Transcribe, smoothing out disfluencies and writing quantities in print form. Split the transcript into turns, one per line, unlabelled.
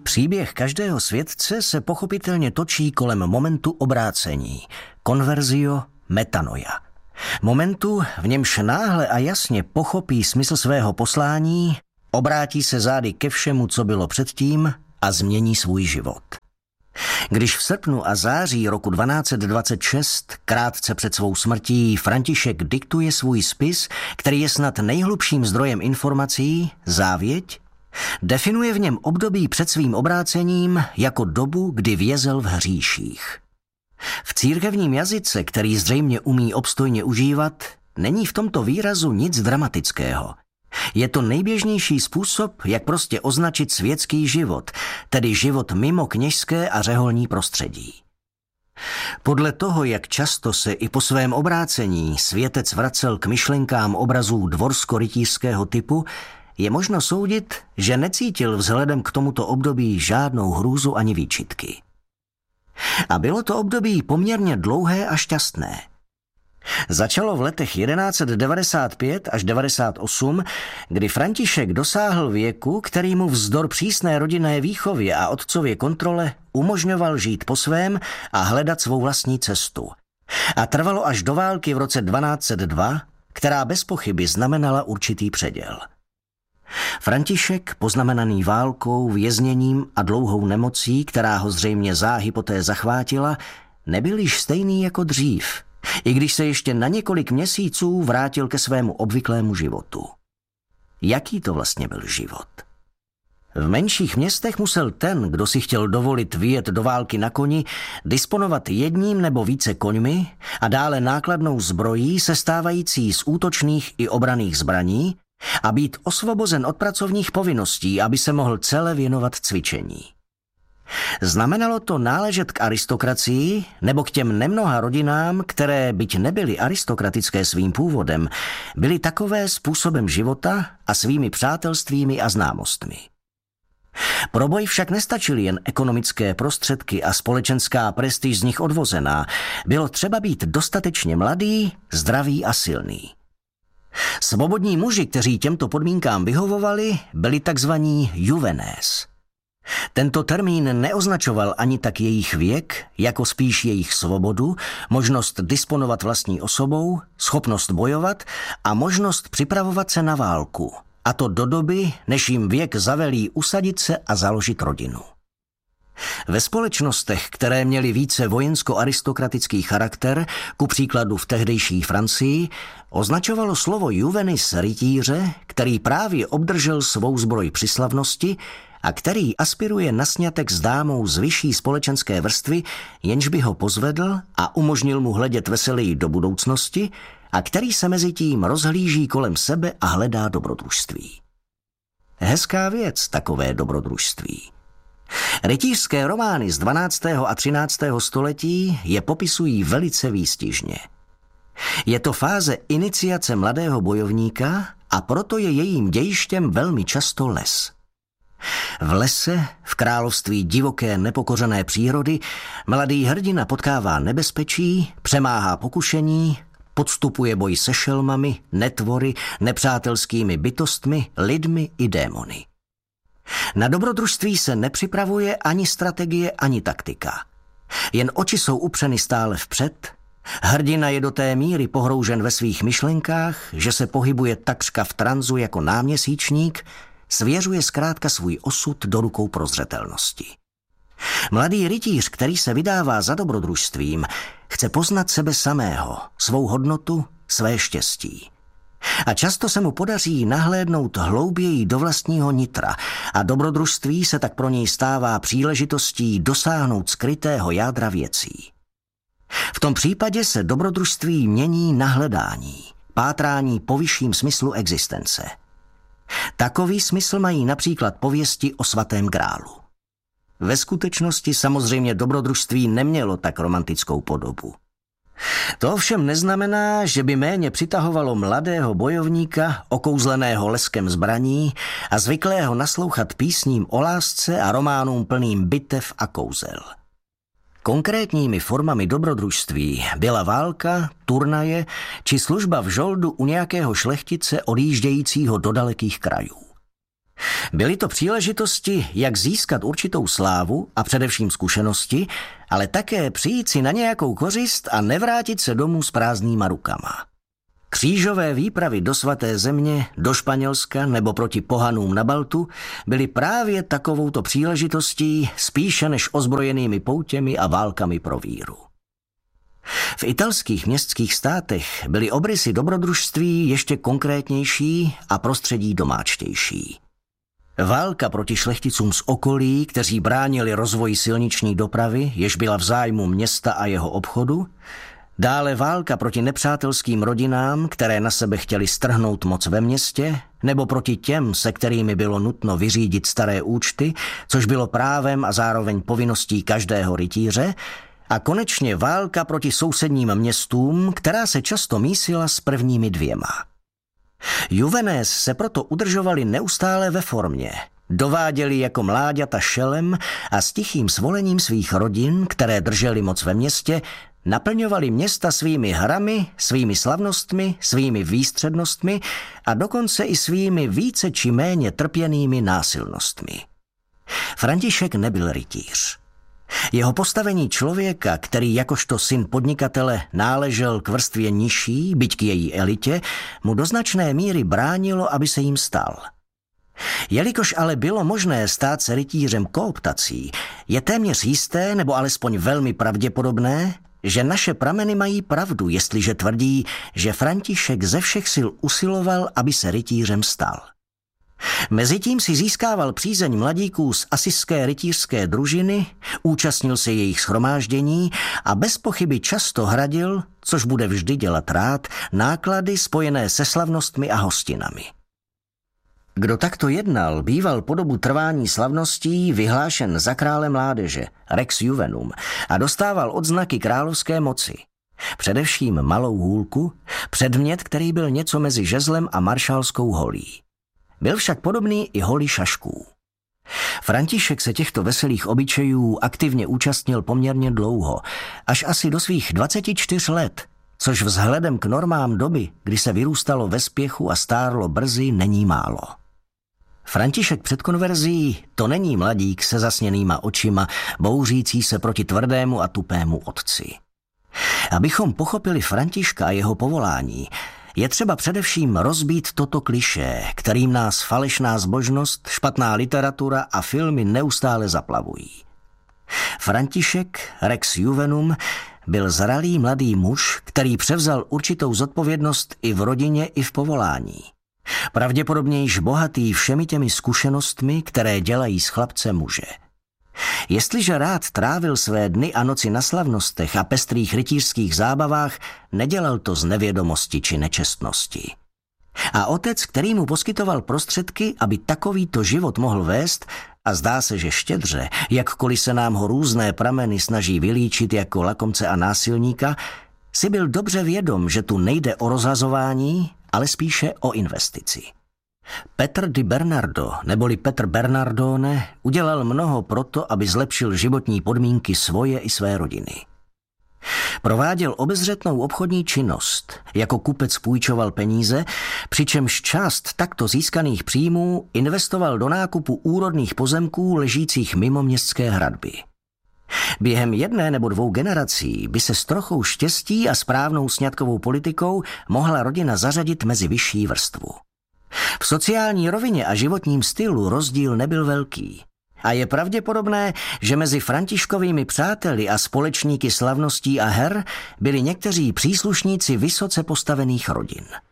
Příběh každého světce se pochopitelně točí kolem momentu obrácení, conversio metanoia. Momentu, v němž náhle a jasně pochopí smysl svého poslání, obrátí se zády ke všemu, co bylo předtím a změní svůj život. Když v srpnu a září roku 1226, krátce před svou smrtí, František diktuje svůj spis, který je snad nejhlubším zdrojem informací, Závěť, definuje v něm období před svým obrácením jako dobu, kdy vězel v hříších. V církevním jazyce, který zřejmě umí obstojně užívat, není v tomto výrazu nic dramatického. Je to nejběžnější způsob, jak prostě označit světský život, tedy život mimo kněžské a řeholní prostředí. Podle toho, jak často se i po svém obrácení světec vracel k myšlenkám obrazů dvorsko-rytířského typu, je možno soudit, že necítil vzhledem k tomuto období žádnou hrůzu ani výčitky. A bylo to období poměrně dlouhé a šťastné. Začalo v letech 1195 až 98, kdy František dosáhl věku, který mu vzdor přísné rodinné výchově a otcově kontrole umožňoval žít po svém a hledat svou vlastní cestu. A trvalo až do války v roce 1202, která bez pochyby znamenala určitý předěl. František, poznamenaný válkou, vězněním a dlouhou nemocí, která ho zřejmě záhy poté zachvátila, nebyl již stejný jako dřív, i když se ještě na několik měsíců vrátil ke svému obvyklému životu. Jaký to vlastně byl život? V menších městech musel ten, kdo si chtěl dovolit vyjet do války na koni, disponovat jedním nebo více koňmi a dále nákladnou zbrojí sestávající z útočných i obranných zbraní a být osvobozen od pracovních povinností, aby se mohl celé věnovat cvičení. Znamenalo to náležet k aristokracii nebo k těm nemnoha rodinám, které, byť nebyly aristokratické svým původem, byly takové způsobem života a svými přátelstvími a známostmi. Pro boj však nestačily jen ekonomické prostředky a společenská prestiž z nich odvozená. Bylo třeba být dostatečně mladý, zdravý a silný. Svobodní muži, kteří těmto podmínkám vyhovovali, byli takzvaní juvenes. Tento termín neoznačoval ani tak jejich věk, jako spíš jejich svobodu, možnost disponovat vlastní osobou, schopnost bojovat a možnost připravovat se na válku, a to do doby, než jim věk zavelí usadit se a založit rodinu. Ve společnostech, které měly více vojensko-aristokratický charakter, ku příkladu v tehdejší Francii, označovalo slovo juvenis rytíře, který právě obdržel svou zbroj při slavnosti a který aspiruje na sňatek s dámou z vyšší společenské vrstvy, jenž by ho pozvedl a umožnil mu hledět veseleji do budoucnosti a který se mezi tím rozhlíží kolem sebe a hledá dobrodružství. Hezká věc takové dobrodružství. Rytířské romány z 12. a 13. století je popisují velice výstižně. Je to fáze iniciace mladého bojovníka a proto je jejím dějištěm velmi často les. V lese, v království divoké nepokořené přírody, mladý hrdina potkává nebezpečí, přemáhá pokušení, podstupuje boj se šelmami, netvory, nepřátelskými bytostmi, lidmi i démony. Na dobrodružství se nepřipravuje ani strategie, ani taktika. Jen oči jsou upřeny stále vpřed, hrdina je do té míry pohroužen ve svých myšlenkách, že se pohybuje takřka v tranzu jako náměsíčník, svěřuje zkrátka svůj osud do rukou prozřetelnosti. Mladý rytíř, který se vydává za dobrodružstvím, chce poznat sebe samého, svou hodnotu, své štěstí. A často se mu podaří nahlédnout hlouběji do vlastního nitra a dobrodružství se tak pro něj stává příležitostí dosáhnout skrytého jádra věcí. V tom případě se dobrodružství mění na hledání, pátrání po vyšším smyslu existence. Takový smysl mají například pověsti o svatém grálu. Ve skutečnosti samozřejmě dobrodružství nemělo tak romantickou podobu. To ovšem neznamená, že by méně přitahovalo mladého bojovníka, okouzleného leskem zbraní a zvyklého naslouchat písním o lásce a románům plným bitev a kouzel. Konkrétními formami dobrodružství byla válka, turnaje či služba v žoldu u nějakého šlechtice odjíždějícího do dalekých krajů. Byly to příležitosti, jak získat určitou slávu a především zkušenosti, ale také přijít si na nějakou kořist a nevrátit se domů s prázdnýma rukama. Křížové výpravy do svaté země, do Španělska nebo proti pohanům na Baltu byly právě takovouto příležitostí spíše než ozbrojenými poutěmi a válkami pro víru. V italských městských státech byly obrysy dobrodružství ještě konkrétnější a prostředí domáčtější. Válka proti šlechticům z okolí, kteří bránili rozvoji silniční dopravy, jež byla v zájmu města a jeho obchodu, dále válka proti nepřátelským rodinám, které na sebe chtěli strhnout moc ve městě, nebo proti těm, se kterými bylo nutno vyřídit staré účty, což bylo právem a zároveň povinností každého rytíře, a konečně válka proti sousedním městům, která se často mísila s prvními dvěma. Juvenes se proto udržovali neustále ve formě, dováděli jako mláďata šelem a s tichým svolením svých rodin, které drželi moc ve městě, naplňovali města svými hrami, svými slavnostmi, svými výstřednostmi a dokonce i svými více či méně trpěnými násilnostmi. František nebyl rytíř. Jeho postavení člověka, který jakožto syn podnikatele náležel k vrstvě nižší, byť k její elitě, mu do značné míry bránilo, aby se jim stal. Jelikož ale bylo možné stát se rytířem kooptací, je téměř jisté, nebo alespoň velmi pravděpodobné, že naše prameny mají pravdu, jestliže tvrdí, že František ze všech sil usiloval, aby se rytířem stal. Mezitím si získával přízeň mladíků z asijské rytířské družiny, účastnil se jejich shromáždění a bez pochyby často hradil, což bude vždy dělat rád, náklady spojené se slavnostmi a hostinami. Kdo takto jednal, býval po dobu trvání slavností vyhlášen za krále mládeže, Rex Juvenum, a dostával odznaky královské moci. Především malou hůlku, předmět, který byl něco mezi žezlem a maršálskou holí. Byl však podobný i holi šašků. František se těchto veselých obyčejů aktivně účastnil poměrně dlouho, až asi do svých 24 let, což vzhledem k normám doby, kdy se vyrůstalo ve spěchu a stárlo brzy, není málo. František před konverzí to není mladík se zasněnýma očima, bouřící se proti tvrdému a tupému otci. Abychom pochopili Františka a jeho povolání, je třeba především rozbít toto klišé, kterým nás falešná zbožnost, špatná literatura a filmy neustále zaplavují. František, Rex Juvenum, byl zralý mladý muž, který převzal určitou zodpovědnost i v rodině, i v povolání. Pravděpodobně již bohatý všemi těmi zkušenostmi, které dělají z chlapce muže. Jestliže rád trávil své dny a noci na slavnostech a pestrých rytířských zábavách, nedělal to z nevědomosti či nečestnosti. A otec, který mu poskytoval prostředky, aby takovýto život mohl vést, a zdá se, že štědře, jakkoliv se nám ho různé prameny snaží vylíčit jako lakomce a násilníka, si byl dobře vědom, že tu nejde o rozhazování, ale spíše o investici. Petr di Bernardo, neboli Petr Bernardone, udělal mnoho proto, aby zlepšil životní podmínky svoje i své rodiny. Prováděl obezřetnou obchodní činnost, jako kupec půjčoval peníze, přičemž část takto získaných příjmů investoval do nákupu úrodných pozemků ležících mimo městské hradby. Během 1 nebo 2 generací by se s trochou štěstí a správnou sňatkovou politikou mohla rodina zařadit mezi vyšší vrstvu. V sociální rovině a životním stylu rozdíl nebyl velký. A je pravděpodobné, že mezi Františkovými přáteli a společníky slavností a her byli někteří příslušníci vysoce postavených rodin.